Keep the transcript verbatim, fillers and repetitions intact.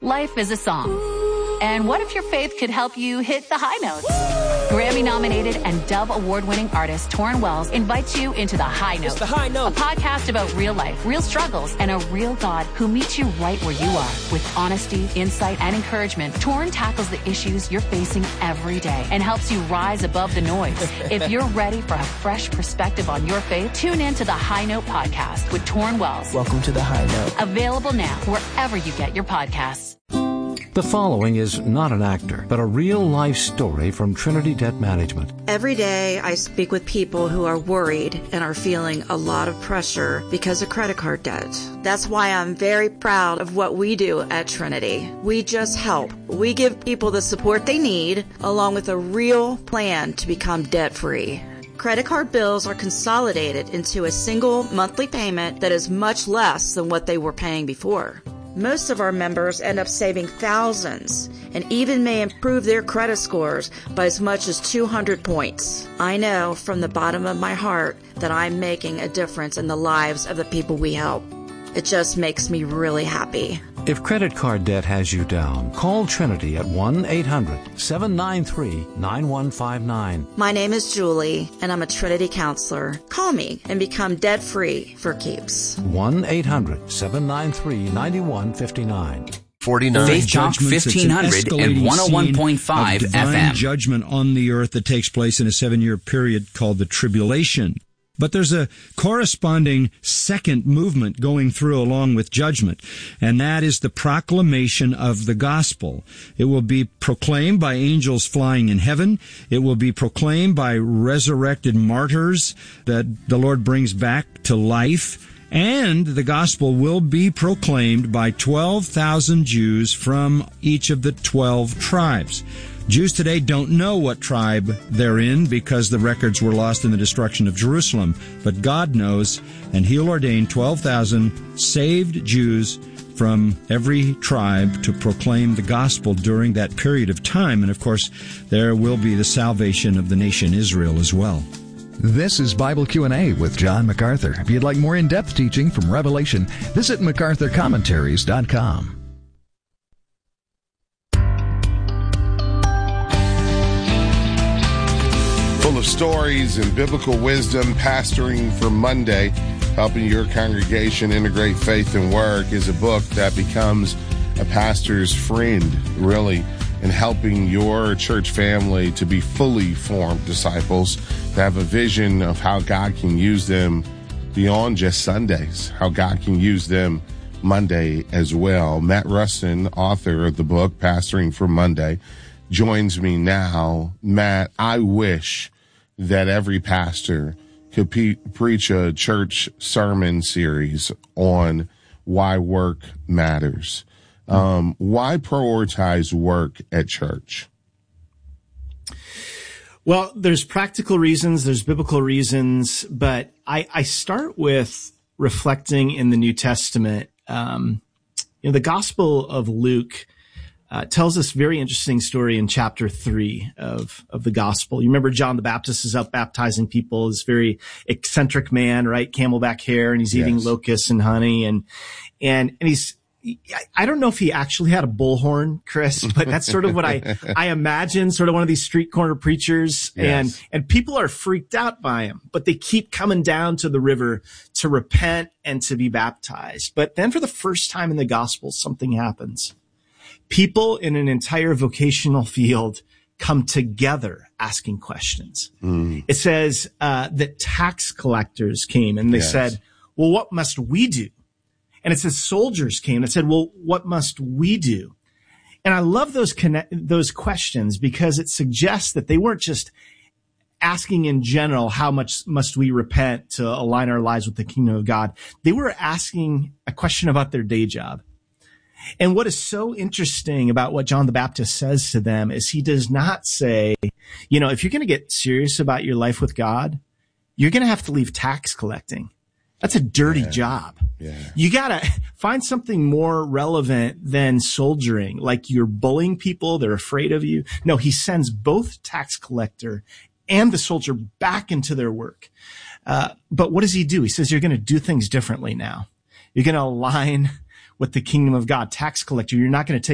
Life is a song. And what if your faith could help you hit the high notes? Grammy-nominated and Dove Award-winning artist Torrin Wells invites you into The High Note. It's The High Note. A podcast about real life, real struggles, and a real God who meets you right where you are. With honesty, insight, and encouragement, Torrin tackles the issues you're facing every day and helps you rise above the noise. If you're ready for a fresh perspective on your faith, tune in to The High Note podcast with Torrin Wells. Welcome to The High Note. Available now wherever you get your podcasts. The following is not an actor, but a real-life story from Trinity Debt Management. Every day I speak with people who are worried and are feeling a lot of pressure because of credit card debt. That's why I'm very proud of what we do at Trinity. We just help. We give people the support they need, along with a real plan to become debt-free. Credit card bills are consolidated into a single monthly payment that is much less than what they were paying before. Most of our members end up saving thousands and even may improve their credit scores by as much as two hundred points. I know from the bottom of my heart that I'm making a difference in the lives of the people we help. It just makes me really happy. If credit card debt has you down, call Trinity at one eight hundred seven nine three nine one five nine. My name is Julie, and I'm a Trinity counselor. Call me and become debt-free for keeps. one eight hundred seven nine three nine one five nine. forty-nine. Faith Talk fifteen hundred and one oh one point five F M. Judgment on the earth that takes place in a seven-year period called the tribulation. But there's a corresponding second movement going through along with judgment, and that is the proclamation of the gospel. It will be proclaimed by angels flying in heaven. It will be proclaimed by resurrected martyrs that the Lord brings back to life. And the gospel will be proclaimed by twelve thousand Jews from each of the twelve tribes. Jews today don't know what tribe they're in because the records were lost in the destruction of Jerusalem. But God knows, and He'll ordain twelve thousand saved Jews from every tribe to proclaim the gospel during that period of time. And of course, there will be the salvation of the nation Israel as well. This is Bible Q and A with John MacArthur. If you'd like more in-depth teaching from Revelation, visit macarthur commentaries dot com. Full of stories and biblical wisdom, Pastoring for Monday, helping your congregation integrate faith and work, is a book that becomes a pastor's friend, really, in helping your church family to be fully formed disciples, to have a vision of how God can use them beyond just Sundays, how God can use them Monday as well. Matt Rustin, author of the book, Pastoring for Monday, joins me now. Matt, I wish that every pastor could pe- preach a church sermon series on why work matters. Um, why prioritize work at church? Well, there's practical reasons, there's biblical reasons, but I, I start with reflecting in the New Testament. Um, you know, the Gospel of Luke Uh, tells us a very interesting story in chapter three of, of the gospel. You remember John the Baptist is up baptizing people, this very eccentric man, right? Camelback hair, and he's eating yes. locusts and honey. And, and, and he's, I don't know if he actually had a bullhorn, Chris, but that's sort of what I, I imagine, sort of one of these street corner preachers. Yes. And, and people are freaked out by him, but they keep coming down to the river to repent and to be baptized. But then for the first time in the gospel, something happens. People in an entire vocational field come together asking questions. Mm. It says uh, that tax collectors came and they yes. said, well, what must we do? And it says soldiers came and said, well, what must we do? And I love those connect- those questions because it suggests that they weren't just asking in general, how much must we repent to align our lives with the kingdom of God? They were asking a question about their day job. And what is so interesting about what John the Baptist says to them is he does not say, you know, if you're going to get serious about your life with God, you're going to have to leave tax collecting. That's a dirty yeah. job. Yeah. You got to find something more relevant than soldiering, like you're bullying people. They're afraid of you. No, he sends both tax collector and the soldier back into their work. Uh, but what does he do? He says, you're going to do things differently now. You're going to align with the kingdom of God. Tax collector, you're not going to take